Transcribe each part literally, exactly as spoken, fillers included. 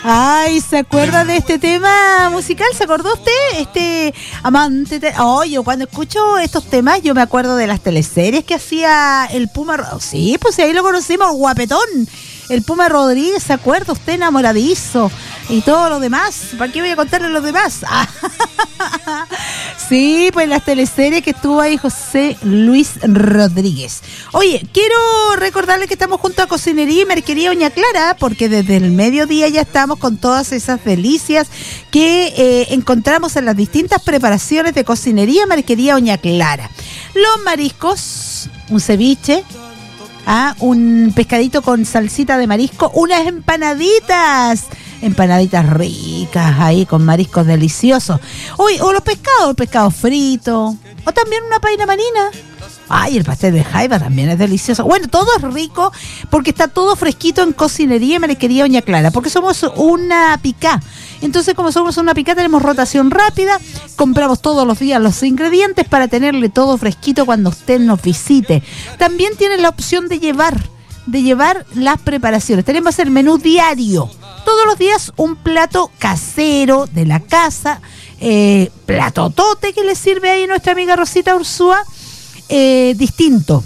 Ay, ¿se acuerda de este tema musical? ¿Se acordó usted? Este amante. Te... Oh, yo cuando escucho estos temas, yo me acuerdo de las teleseries que hacía el Puma. Oh, sí, pues ahí lo conocimos, guapetón. El Puma Rodríguez, ¿se acuerda usted? Enamoradizo. Y todo lo demás. ¿Para qué voy a contarle los demás? Sí, pues las teleseries que estuvo ahí José Luis Rodríguez. Oye, quiero recordarle que estamos junto a Cocinería y Merquería Doña Clara, porque desde el mediodía ya estamos con todas esas delicias que eh, encontramos en las distintas preparaciones de Cocinería y Merquería Doña Clara. Los mariscos, un ceviche, ah, un pescadito con salsita de marisco, unas empanaditas. Empanaditas ricas ahí con mariscos deliciosos. Uy, o los pescados, el pescado frito. O también una paina marina. Ay, el pastel de jaiba también es delicioso. Bueno, todo es rico porque está todo fresquito en Cocinería y Merquería Doña Clara. Porque somos una picá. Entonces, como somos una picá, tenemos rotación rápida. Compramos todos los días los ingredientes para tenerle todo fresquito cuando usted nos visite. También tiene la opción de llevar, de llevar las preparaciones. Tenemos el menú diario. Todos los días un plato casero de la casa, eh, platotote que le sirve ahí nuestra amiga Rosita Ursúa, eh, distinto.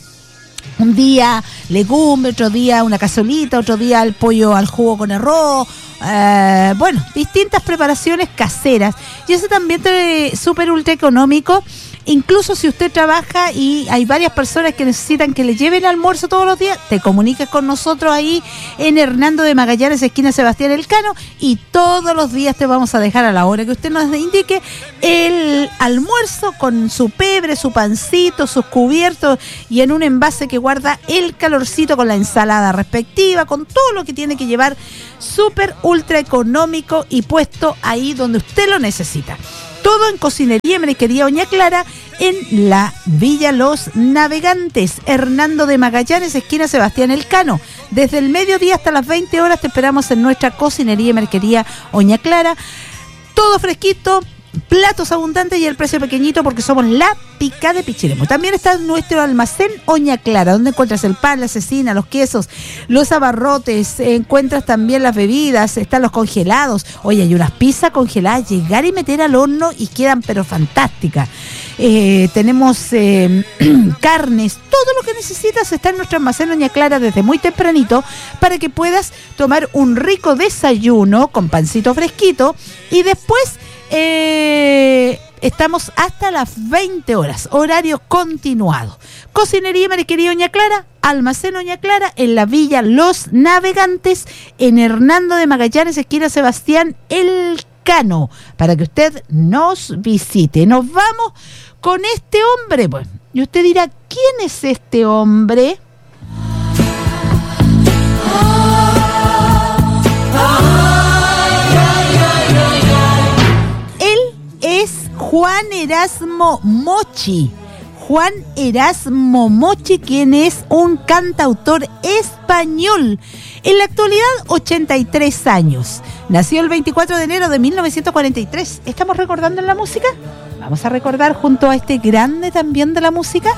Un día legumbre, otro día una cazuelita, otro día el pollo al jugo con arroz, eh, bueno, distintas preparaciones caseras. Y eso también es súper ultra económico. Incluso si usted trabaja y hay varias personas que necesitan que le lleven almuerzo todos los días, te comuniques con nosotros ahí en Hernando de Magallanes, esquina Sebastián Elcano, y todos los días te vamos a dejar a la hora que usted nos indique el almuerzo con su pebre, su pancito, sus cubiertos y en un envase que guarda el calorcito con la ensalada respectiva, con todo lo que tiene que llevar, súper ultra económico y puesto ahí donde usted lo necesita. Todo en Cocinería y Merquería Doña Clara, en la Villa Los Navegantes, Hernando de Magallanes, esquina Sebastián Elcano. Desde el mediodía hasta las veinte horas te esperamos en nuestra Cocinería y Merquería Doña Clara. Todo fresquito, platos abundantes y el precio pequeñito porque somos la pica de Pichiremo. También está nuestro almacén Doña Clara, donde encuentras el pan, la cecina, los quesos, los abarrotes, encuentras también las bebidas, están los congelados. Oye, hay unas pizzas congeladas, llegar y meter al horno y quedan pero fantásticas. Eh, tenemos eh, carnes, todo lo que necesitas está en nuestro almacén Doña Clara desde muy tempranito para que puedas tomar un rico desayuno con pancito fresquito y después Eh, estamos hasta las veinte horas, horario continuado. Cocinería y Merquería Doña Clara, almacén Doña Clara, en la Villa Los Navegantes, en Hernando de Magallanes, esquina Sebastián Elcano, para que usted nos visite. Nos vamos con este hombre. Bueno, y usted dirá, ¿quién es este hombre? Es Juan Erasmo Mochi. Juan Erasmo Mochi, quien es un cantautor español. En la actualidad, ochenta y tres años. Nació el veinticuatro de enero de mil novecientos cuarenta y tres. ¿Estamos recordando en la música? Vamos a recordar junto a este grande también de la música.